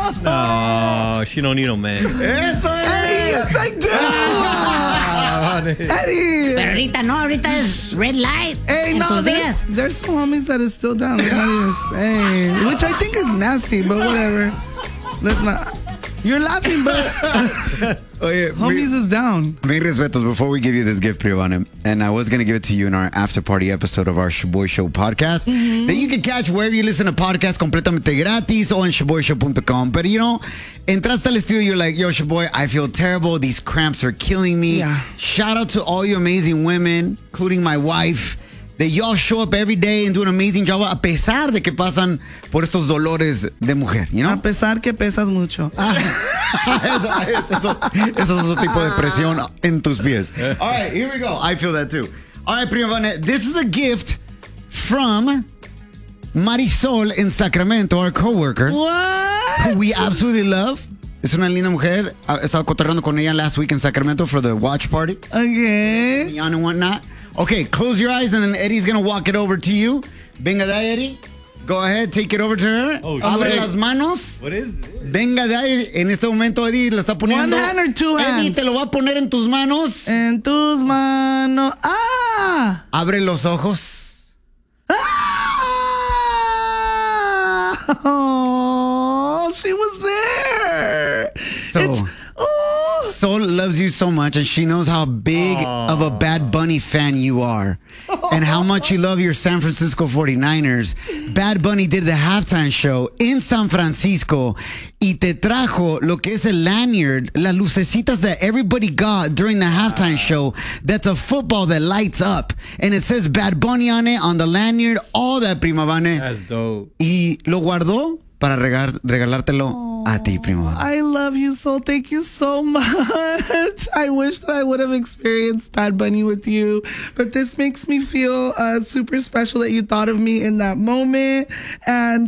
No, she don't need no man. Eso es. Eddie, yes, I do. Eddie. Pero ahorita no, ahorita es red light. Hey, en no, tus días. there's some homies that is still down. They're not even saying, which I think is nasty, but whatever. Let's not. You're laughing, but Oye, homies is down. Mil respetos before we give you this gift, Priyavana. And I was going to give it to you in our after party episode of our Shaboy Show podcast that you can catch wherever you listen to podcasts completamente gratis o en shaboyshow.com. But you know, entraste al estudio, you're like, yo, Shaboy, I feel terrible. These cramps are killing me. Yeah. Shout out to all you amazing women, including my wife, that y'all show up every day and do an amazing job a pesar de que pasan por estos dolores de mujer, you know? A pesar que pesas mucho. Eso es otro tipo de presión en tus pies. All right, here we go. I feel that too. All right, Priyavana, this is a gift from Marisol in Sacramento, our coworker, What? who we absolutely love. Es una linda mujer. Estaba cotorreando con ella last week in Sacramento for the watch party. Okay. And whatnot. Okay, close your eyes and then Eddie's going to walk it over to you. Venga de ahí, Eddie. Go ahead, take it over to her. Oh, Abre shit. las manos. What is this? Venga de ahí. En este momento Eddie lo está poniendo. One hand or two Eddie hands? te lo va a poner en tus manos. En tus manos. Ah! Abre los ojos. Ah! Oh, she was there. So, Sol loves you so much, and she knows how big of a Bad Bunny fan you are and how much you love your San Francisco 49ers. Bad Bunny did the halftime show in San Francisco y te trajo lo que es el lanyard, las lucecitas that everybody got during the halftime show. That's a football that lights up, and it says Bad Bunny on it, on the lanyard, all that, Prima Vane. That's dope. Y lo guardó para regalártelo a ti, Prima. I love you so. Thank you so much. I wish that I would have experienced Bad Bunny with you, but this makes me feel super special that you thought of me in that moment, and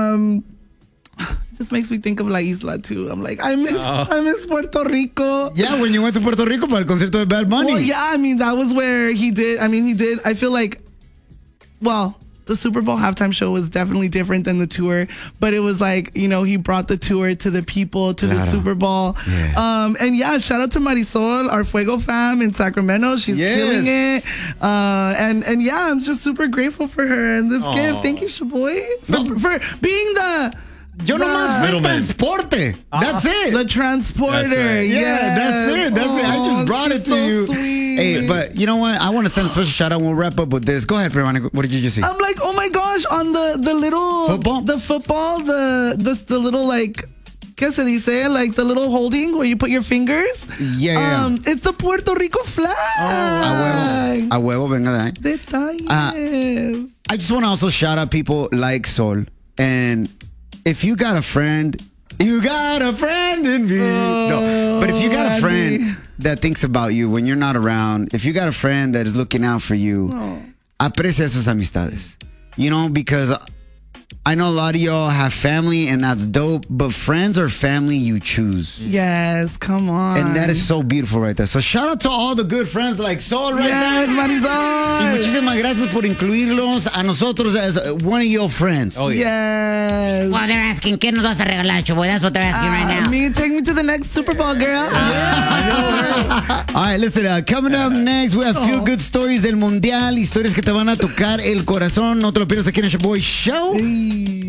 it just makes me think of La Isla too. I'm like, I miss Puerto Rico. Yeah, when you went to Puerto Rico para el concierto de Bad Bunny. Well, yeah, I mean that was where he did. I feel like, well, the Super Bowl halftime show was definitely different than the tour, but it was like, you know, he brought the tour to the people, to the Super Bowl. Yeah. And yeah, shout out to Marisol, our Fuego fam in Sacramento. She's killing it. And yeah, I'm just super grateful for her and this gift. Thank you, Shaboy, for being the Yo nomás fui el Middleman. transporte. That's it. the transporter. That's right. Yeah, that's it. That's it. I just brought it she's to so you. Sweet. Hey, but you know what? I want to send a special shout out. We'll wrap up with this. Go ahead, Privana. What did you just see? I'm like, oh my gosh, on the little Football? the little like, ¿qué se dice? Like the little holding where you put your fingers. Yeah. It's the Puerto Rico flag. A huevo, venga de ahí. Detalles. I just want to also shout out people like Sol. And if you got a friend, you got a friend in me. No, but if you got a friend that thinks about you when you're not around, if you got a friend that is looking out for you, aprecia sus amistades. You know, because I know a lot of y'all have family and that's dope, but friends are family you choose. Yes, come on. And that is so beautiful right there. So shout out to all the good friends like Sol right there. Yes, Marisol. Y muchísimas gracias por incluirlos a nosotros as one of your friends. Oh, yeah. Yes. Well, they're asking, ¿qué nos vas a regalar, Choboy? That's what they're asking right now. Me, take me to the next Super Bowl, girl. All right, listen, coming up next, we have Feel Good Stories del Mundial, historias que te van a tocar el corazón. No te lo pierdas aquí en el Shaboy Show. Hey.